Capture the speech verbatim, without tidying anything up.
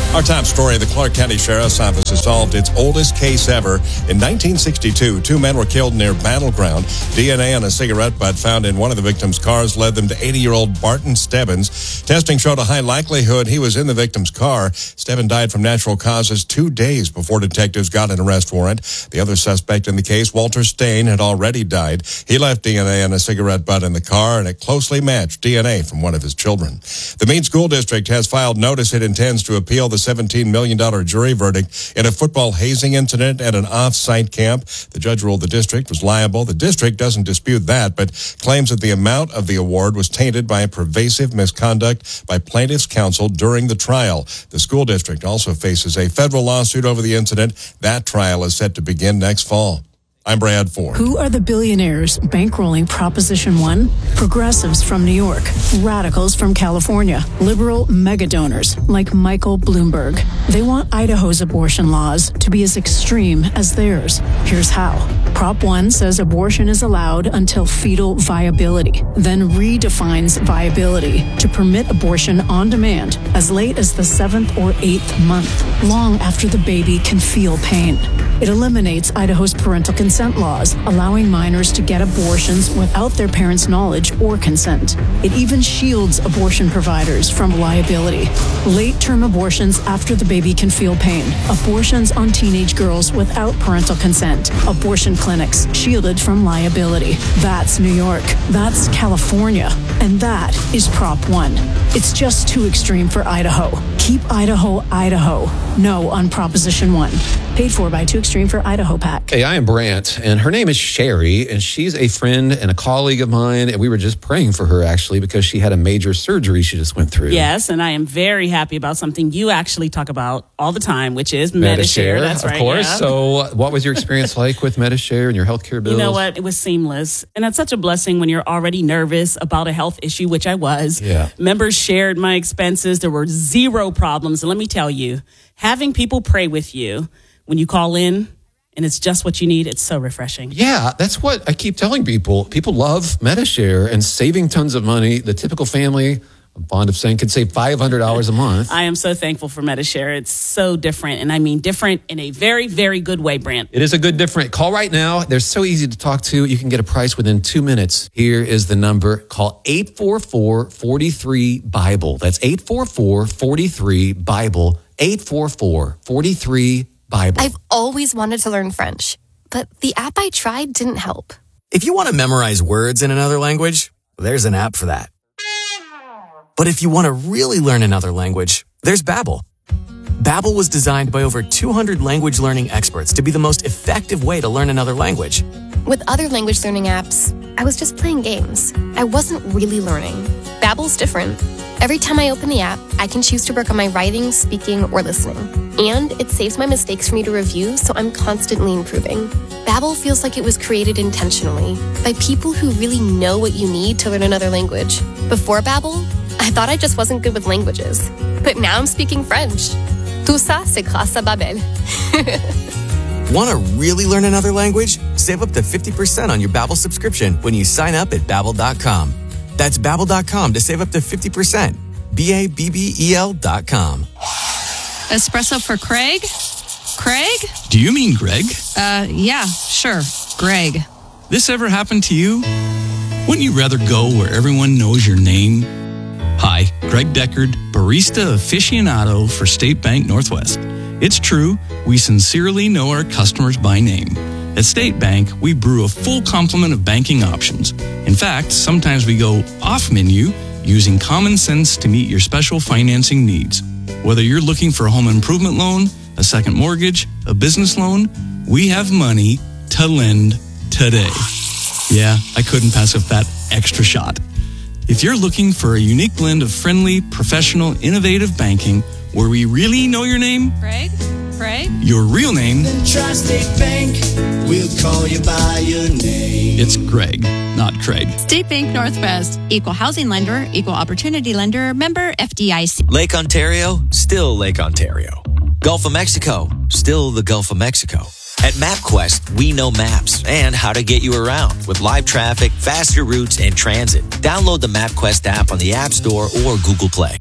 Our top story, the Clark County Sheriff's Office has solved its oldest case ever. In nineteen sixty-two, two men were killed near Battleground. D N A on a cigarette butt found in one of the victims' cars led them to eighty-year-old Barton Stebbins. Testing showed a high likelihood he was in the victim's car. Stebbins died from natural causes two days before detectives got an arrest warrant. The other suspect in the case, Walter Stain, had already died. He left D N A on a cigarette butt in the car, and it closely matched D N A from one of his children. The Meade School District has filed notice it intends to appeal the seventeen million dollars jury verdict in a football hazing incident at an off-site camp. The judge ruled the district was liable. The district doesn't dispute that, but claims that the amount of the award was tainted by a pervasive misconduct by plaintiff's counsel during the trial. The school district also faces a federal lawsuit over the incident. That trial is set to begin next fall. I'm Brad Ford. Who are the billionaires bankrolling Proposition one? Progressives from New York, radicals from California, liberal megadonors like Michael Bloomberg. They want Idaho's abortion laws to be as extreme as theirs. Here's how. Prop one says abortion is allowed until fetal viability, then redefines viability to permit abortion on demand as late as the seventh or eighth month, long after the baby can feel pain. It eliminates Idaho's parental consent laws, allowing minors to get abortions without their parents' knowledge or consent. It even shields abortion providers from liability. Late-term abortions after the baby can feel pain. Abortions on teenage girls without parental consent. Abortion clinics shielded from liability. That's New York. That's California. And that is Prop one. It's just too extreme for Idaho. Keep Idaho, Idaho. No on Proposition one. Paid for by Too Extreme for Idaho PAC. Hey, I am Brant, and her name is Sherry, and she's a friend and a colleague of mine, and we were just praying for her, actually, because she had a major surgery she just went through. Yes, and I am very happy about something you actually talk about all the time, which is Medi-Share. Medi-Share, That's of right, course. yeah. So what was your experience like with Medi-Share and your healthcare bills? You know what? It was seamless. And that's such a blessing when you're already nervous about a health issue, which I was. Yeah. Members shared my expenses. There were zero problems. And let me tell you, having people pray with you when you call in and it's just what you need, it's so refreshing. Yeah, that's what I keep telling people. People love Medi-Share and saving tons of money. The typical family, I'm fond of saying, could save five hundred dollars a month. I am so thankful for Medi-Share. It's so different. And I mean different in a very, very good way, Brant. It is a good different. Call right now. They're so easy to talk to. You can get a price within two minutes. Here is the number. Call eight four four, four three, BIBLE. That's eight four four, four three, BIBLE. eight four four, four three, BIBLE. I've always wanted to learn French, but the app I tried didn't help. If you want to memorize words in another language, there's an app for that. But if you want to really learn another language, there's Babbel. Babbel was designed by over two hundred language learning experts to be the most effective way to learn another language. With other language learning apps, I was just playing games. I wasn't really learning. Babbel's different. Every time I open the app, I can choose to work on my writing, speaking, or listening. And it saves my mistakes for me to review, so I'm constantly improving. Babbel feels like it was created intentionally by people who really know what you need to learn another language. Before Babbel, I thought I just wasn't good with languages. But now I'm speaking French. Tout ça, c'est grâce à Babbel. Want to really learn another language? Save up to fifty percent on your Babbel subscription when you sign up at Babbel dot com. That's Babbel dot com to save up to fifty percent. B A B B E L dot com. Espresso for Craig? Craig? Do you mean Greg? Uh, yeah, sure. Greg. This ever happened to you? Wouldn't you rather go where everyone knows your name? Hi, Greg Deckard, barista aficionado for State Bank Northwest. It's true, we sincerely know our customers by name. At State Bank, we brew a full complement of banking options. In fact, sometimes we go off menu using common sense to meet your special financing needs. Whether you're looking for a home improvement loan, a second mortgage, a business loan, we have money to lend today. Yeah, I couldn't pass up that extra shot. If you're looking for a unique blend of friendly, professional, innovative banking where we really know your name, Craig? Craig? Your real name, Then try State Bank. We'll call you by your name. it's Greg, not Craig. State Bank Northwest. Equal housing lender. Equal opportunity lender. Member F D I C. Lake Ontario, still Lake Ontario. Gulf of Mexico, still the Gulf of Mexico. At MapQuest, we know maps and how to get you around with live traffic, faster routes, and transit. Download the MapQuest app on the App Store or Google Play.